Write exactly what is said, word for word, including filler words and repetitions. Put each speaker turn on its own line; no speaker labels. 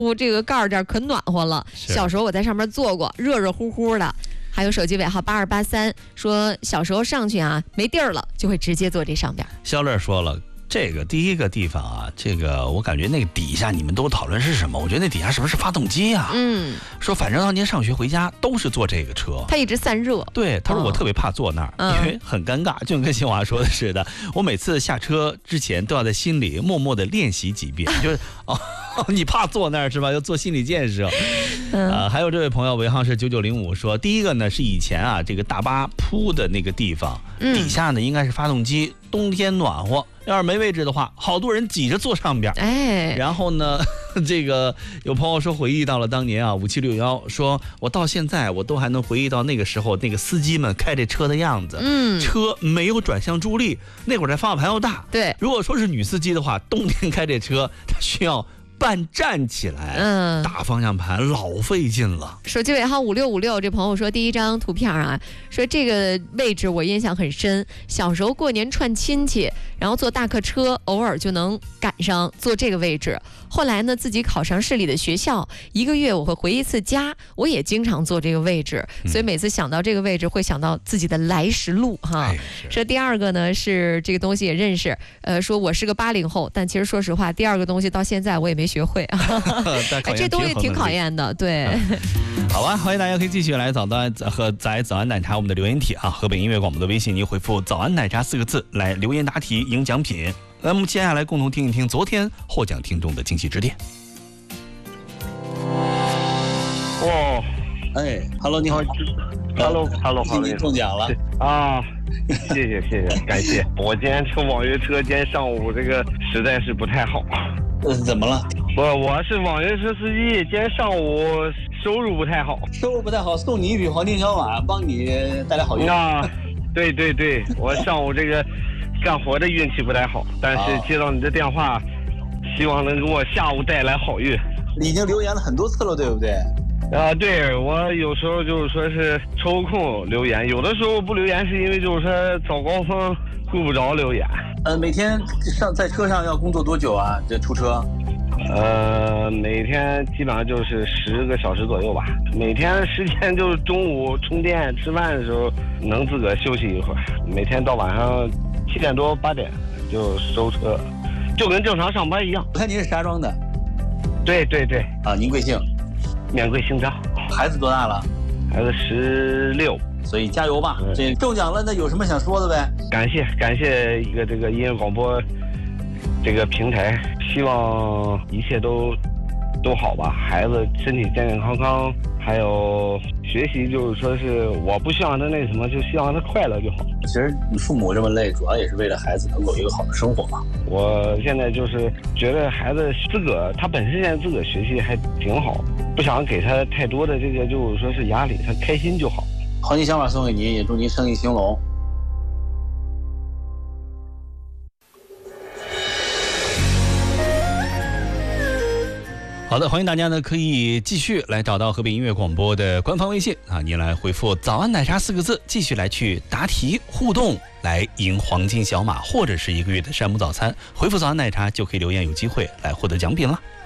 我这个盖儿这儿可暖和了。小时候我在上面坐过，热热乎乎的。还有手机尾号八二八三说，小时候上去啊没地儿了，就会直接坐这上边。
肖乐说了。这个第一个地方啊，这个我感觉那个底下你们都讨论是什么？我觉得那底下是不是发动机啊？
嗯，
说反正当年上学回家都是坐这个车，
它一直散热。
对，他说我特别怕坐那儿，
哦、
因为很尴尬，就跟新华说的似的。我每次下车之前都要在心里默默的练习几遍，就是哦，你怕坐那儿是吧？要做心理建设。
嗯、
呃，还有这位朋友尾号是九九零五说，第一个呢是以前啊这个大巴铺的那个地方，
嗯、
底下呢应该是发动机，冬天暖和。要是没位置的话，好多人挤着坐上边。
哎，
然后呢，这个有朋友说回忆到了当年啊，五七六幺，说我到现在我都还能回忆到那个时候那个司机们开这车的样子。
嗯，
车没有转向助力，那会儿这方向盘又大。
对，
如果说是女司机的话，冬天开这车，她需要半站起来，
嗯，
打方向盘老费劲了。
手机尾号五六五六，这朋友说第一张图片啊，说这个位置我印象很深，小时候过年串亲戚，然后坐大客车，偶尔就能赶上坐这个位置。后来呢，自己考上市里的学校，一个月我会回一次家，我也经常坐这个位置，所以每次想到这个位置，会想到自己的来时路哈。
哎、
说第二个呢是这个东西也认识，呃，说我是个八零后，但其实说实话，第二个东西到现在我也没学会啊。哎，这东西挺考验的，对。
嗯、好吧，欢迎大家可以继续来早安和在早安奶茶我们的留言帖啊，河北音乐广播的微信，你回复早安奶茶四个字来留言答题赢奖品。那么接下来共同听一听昨天获奖听众的惊喜致电。
哦，
哎 ，Hello， 你好
，Hello，Hello，
今天中奖了
啊！谢谢谢谢，感谢。我今天乘网约车，今天上午这个实在是不太好。
呃，怎么了？
我我是网约车司机，今天上午收入不太好。
收入不太好，送你一匹黄金小马，帮你带来好运。
啊，对对对，我上午这个。干活的运气不太好，但是接到你的电话，希望能给我下午带来好运。
已经留言了很多次了，对不对？
啊，对，我有时候就是说是抽空留言，有的时候不留言是因为就是说早高峰顾不着留言。
呃，每天上在车上要工作多久啊？这出车？
呃，每天基本上就是十个小时左右吧。每天时间就是中午充电吃饭的时候能自个儿休息一会儿。每天到晚上七点多八点就收车，就跟正常上班一样。
我看您是石家庄的。
对对对。
啊，您贵姓？
免贵姓张。
孩子多大了？
孩子十六。
所以加油吧！嗯、这中奖了，那有什么想说的呗？
感谢感谢一个这个音乐广播这个平台，希望一切都都好吧，孩子身体健健康康，还有学习就是说是我不希望他那什么，就希望他快乐就好。
其实你父母这么累，主要也是为了孩子能够有一个好的生活嘛。
我现在就是觉得孩子自个他本身现在自个学习还挺好，不想给他太多的这个就是说是压力，他开心就好。
黄金小马送给您，也祝您生意兴隆。好的，欢迎大家呢可以继续来找到河北音乐广播的官方微信啊，您来回复早安奶茶四个字，继续来去答题互动，来赢黄金小马或者是一个月的山姆早餐，回复早安奶茶就可以留言，有机会来获得奖品了。